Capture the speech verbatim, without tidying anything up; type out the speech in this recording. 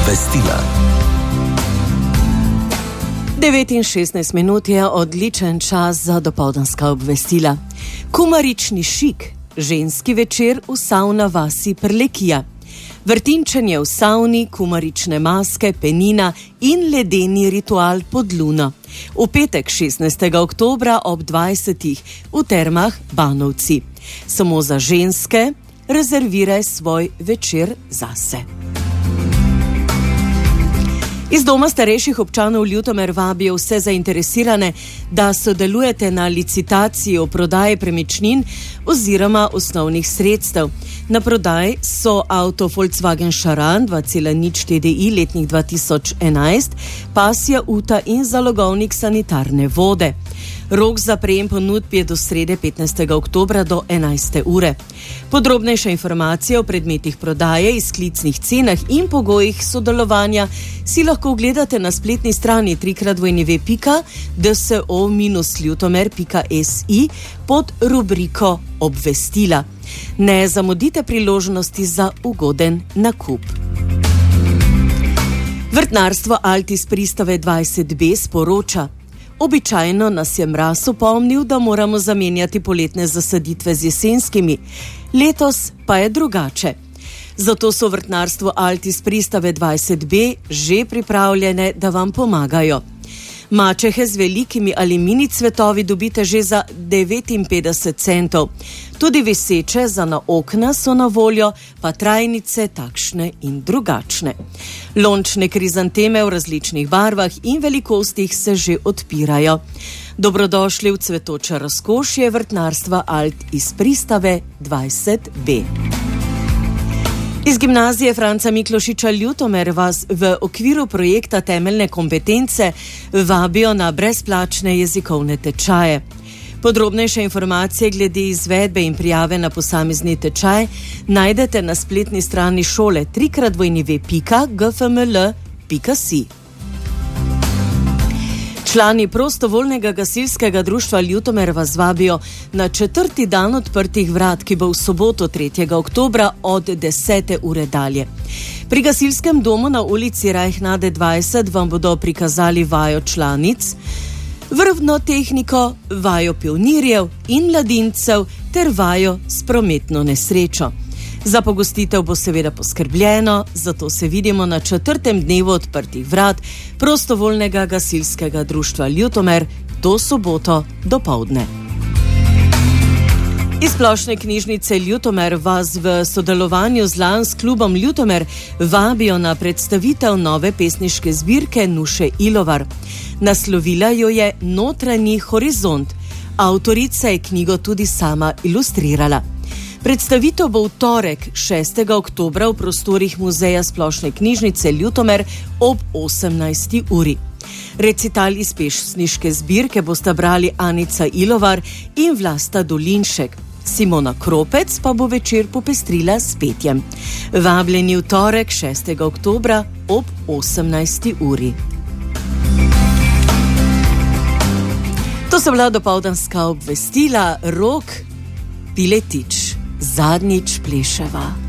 Obvestila. devet in šestnajst minut je odličen čas za dopoldanska obvestila. Kumarični šik, ženski večer v savna vasi Prlekija. Vrtinčenje v savni, kumarične maske, penina in ledeni ritual pod luno. V petek šestnajstega oktobra ob dvajsetih v termah Banovci. Samo za ženske rezerviraj svoj večer zase. Iz Doma starejših občanov Ljutomer vabijo vse zainteresirane, da sodelujete na licitaciji o prodaji premičnin oziroma osnovnih sredstev. Na prodaji so avto Volkswagen Charan dva cela nič T D I letnik dva tisoč enajst, pasja uta in zalogovnik sanitarne vode. Rok za prejem ponudb je do srede petnajstega oktobra do enajste ure. Podrobnejše informacije o predmetih prodaje, izklicnih cenah in pogojih sodelovanja si lahko ogledate na spletni strani trikrat w w w pika d s o dash ljutomer pika s i pod rubriko Obvestila. Ne zamudite priložnosti za ugoden nakup. Vrtnarstvo Altis Pristave dvajset B sporoča: običajno nas je mraz opomnil, da moramo zamenjati poletne zasaditve z jesenskimi. Letos pa je drugače. Zato so vrtnarstvo Altis Pristave dvajset B že pripravljene, da vam pomagajo. Mačehe z velikimi ali mini cvetovi dobite že za devetinpetdeset centov. Tudi viseče za na okna so na voljo, pa trajnice takšne in drugačne. Lončne krizanteme v različnih barvah in velikostih se že odpirajo. Dobrodošli v cvetoče razkošje vrtnarstva Altis Pristave dvajset B. Iz gimnazije Franca Miklošiča Ljutomer vas v okviru projekta Temeljne kompetence vabijo na brezplačne jezikovne tečaje. Podrobnejše informacije glede izvedbe in prijave na posamezni tečaj najdete na spletni strani šole trikrat w w w pika g f m l pika si. Člani prostovoljnega gasilskega društva Ljutomer vas vabijo na četrti dan odprtih vrat, ki bo v soboto tretjega oktobra od desete ure dalje. Pri gasilskem domu na ulici Rajhnade dvajset vam bodo prikazali vajo članic, vrvno tehniko, vajo pionirjev in mladincev ter vajo s prometno nesrečo. Za pogostitev bo seveda poskrbljeno, zato se vidimo na četrtem dnevu odprtih vrat prostovoljnega gasilskega društva Ljutomer do soboto dopoldne. Iz Splošne knjižnice Ljutomer vas v sodelovanju z Lions klubom Ljutomer vabijo na predstavitev nove pesniške zbirke Nuše Ilovar. Naslovila jo je Notranji horizont. Avtorica je knjigo tudi sama ilustrirala. Predstavitev bo v torek šestega oktobra v prostorih Muzeja Splošne knjižnice Ljutomer ob osemnajsti uri. Recital iz pesniške zbirke bosta brali Anica Ilovar in Vlasta Dolinšek. Simona Kropec pa bo večer popestrila s petjem. Vabljeni v torek šestega oktobra ob osemnajsti uri. To so bila dopoldanska obvestila. Rok Piletič. Zadnjič pleševa.